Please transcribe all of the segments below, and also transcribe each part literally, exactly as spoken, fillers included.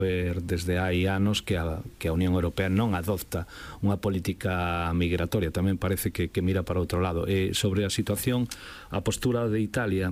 ver desde hai anos que a, que a Unión Europea non adopta unha política migratoria, tamén parece que, que mira para outro lado. E sobre a situación, a postura de Italia,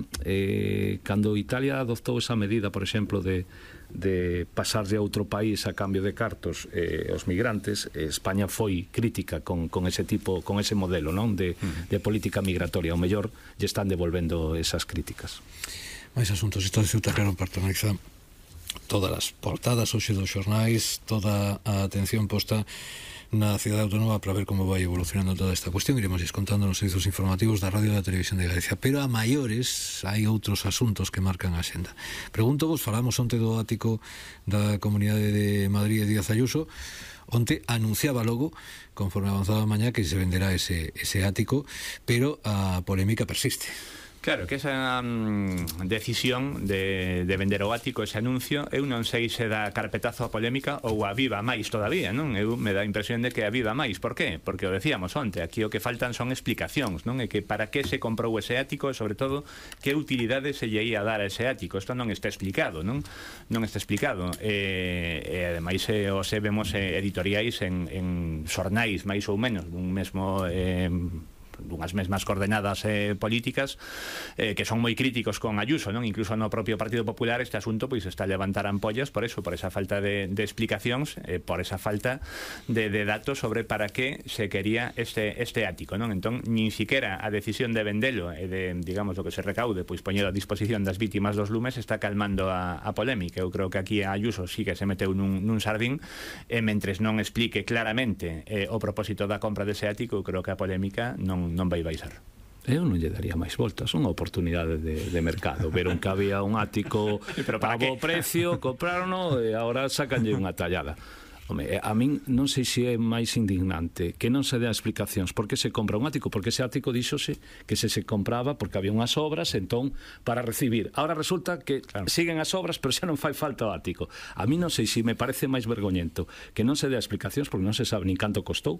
eh, cando Italia adoptou esa medida, por exemplo, de, de pasarlle a outro país a cambio de cartos eh, os migrantes, eh, España foi crítica con, con ese tipo, con ese modelo, non, de, de política migratoria. O mellor lle están devolvendo esas críticas. Mais asuntos, isto de Ceuta claro, partoniza todas as portadas hoxe dos xornais, toda a atención posta na cidade autónoma para ver como vai evolucionando toda esta cuestión. Iremos contando nos servizos informativos da Radio e da Televisión de Galicia, pero a maiores hai outros asuntos que marcan a xenda. Pregunto vos, falamos onte do ático da Comunidade de Madrid e Díaz Ayuso. Onte anunciaba logo, conforme avanzaba a mañá, que se venderá ese, ese ático, pero a polémica persiste. Claro, que esa um, decisión de, de vender o ático, ese anuncio, eu non sei se dá carpetazo a polémica ou aviva máis todavía, non? Eu me dá a impresión de que aviva máis. Por qué? Porque o decíamos onte, aquí o que faltan son explicacións, non? E que para que se comprou ese ático e, sobre todo, que utilidade se lle ia dar a ese ático. Isto non está explicado, non? Non está explicado. E, e ademais, eh, os vemos eh, editoriais en, en xornais, máis ou menos, dun mesmo... Eh, dunhas mesmas coordenadas eh, políticas eh, que son moi críticos con Ayuso, non? Incluso no propio Partido Popular este asunto pois está a levantar ampollas por eso, por esa falta de, de explicacións, eh, por esa falta de, de datos sobre para que se quería este, este ático, non? Entón, nin siquiera a decisión de vendelo e de, digamos, o que se recaude, pois poñelo a disposición das vítimas dos lumes está calmando a, a polémica. Eu creo que aquí a Ayuso sí que se meteu nun, nun sardín e mentres non explique claramente eh, o propósito da compra dese ático, eu creo que a polémica non non vai baixar. Eu non lle daría máis voltas, unha oportunidade de, de mercado. Veron que había un ático a bo precio, comprarono e agora sacanlle unha tallada. Home, a min non sei se é máis indignante que non se dea explicacións por que se compra un ático, porque ese ático díxose que se se compraba porque había unhas obras, entón, para recibir. Ahora resulta que claro, siguen as obras, pero xa non fai falta o ático. A mí non sei se me parece máis vergoñento que non se dea explicacións porque non se sabe nin canto costou,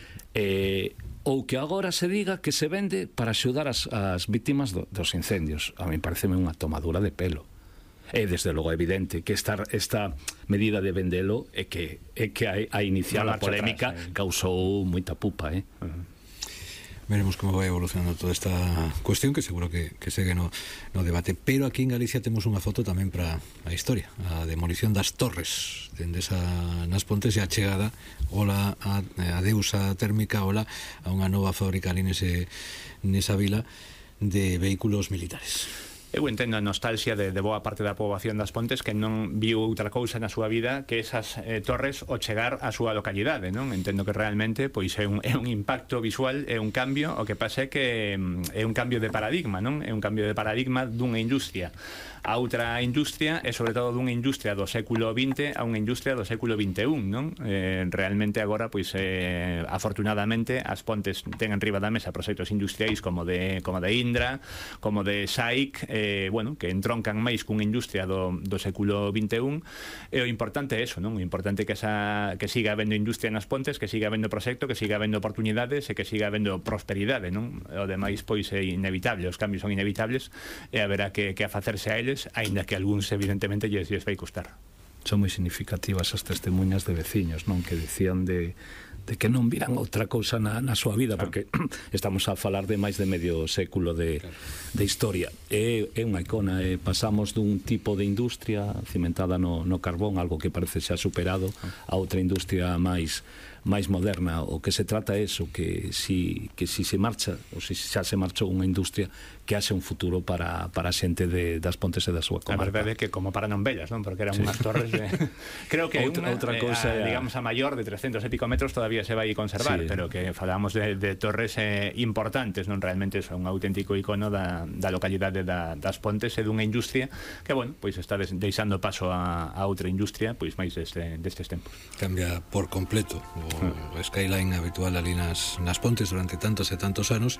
eh, ou que agora se diga que se vende para axudar as, as vítimas do, dos incendios. A mí pareceme unha tomadura de pelo. É desde logo evidente que esta, esta medida de vendelo é que, é que a, a inicial a polémica atrás, eh. causou moita pupa, eh? Uh-huh. Veremos como vai evolucionando toda esta cuestión, que seguro que, que segue no, no debate. Pero aquí en Galicia temos unha foto tamén para a historia, a demolición das torres dende esa, nas Pontes, e a chegada ola a, a deusa térmica, ola a unha nova fábrica ali nese, nesa vila de vehículos militares. Eu entendo a nostalgia de, de boa parte da poboación das Pontes que non viu outra cousa na súa vida que esas eh, torres ao chegar á súa localidade, non? Entendo que realmente pois é un, é un impacto visual, é un cambio, o que pasa é que é un cambio de paradigma, non? É un cambio de paradigma dunha industria a outra industria, e sobre todo dunha industria do século vinte a unha industria do século vinte e un, non? Eh, realmente agora, pois, eh, afortunadamente, as Pontes ten enriba da mesa proxectos industriais como de, como de Indra, como de S A I C, eh, bueno, que entroncan máis cunha industria do, do século vinte e un, e o importante é eso, non? O importante é que, esa, que siga habendo industria nas Pontes, que siga habendo proxecto, que siga habendo oportunidades e que siga habendo prosperidade, non? O demais, pois, é inevitable, os cambios son inevitables e haberá que, que afacerse a eles, aínda que algúns evidentemente lles, lles vai custar. Son moi significativas as testemunhas de veciños, non? Que decían de, de que non viran outra cousa na, na súa vida, claro, porque estamos a falar de máis de medio século de, claro, de historia. É, é unha icona, eh, pasamos dun tipo de industria cimentada no, no carbón, algo que parece xa superado, a outra industria máis máis moderna. O que se trata é eso, que si, que si se marcha, ou si xa se marchou unha industria, que haxe un futuro para, para a xente de, das Pontes e da súa comarca. A verdade é que como para non vellas, non? Porque eran sí, unhas torres de... Creo que outra, unha, outra cousa, eh, a, digamos, a maior de trescentos e pico metros todavía se vai conservar, sí, pero que falamos de, de torres eh, importantes, non? Realmente son un auténtico icono da, da localidade da, das Pontes e dunha industria que, bueno, pois está des, deixando paso a, a outra industria, pois máis deste, destes tempos. Cambia por completo o skyline habitual ali nas, nas Pontes durante tantos e tantos anos,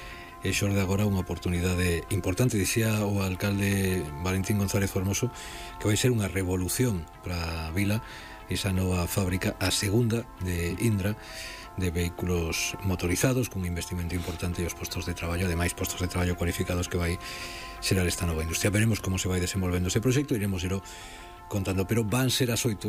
e xorde agora unha oportunidade importante. Dicía o alcalde Valentín González Formoso que vai ser unha revolución para a vila esa nova fábrica, a segunda de Indra, de vehículos motorizados, cun investimento importante e os postos de traballo, ademais postos de traballo cualificados que vai xerar esta nova industria. Veremos como se vai desenvolvendo ese proxecto, iremos irlo contando, pero van ser as oito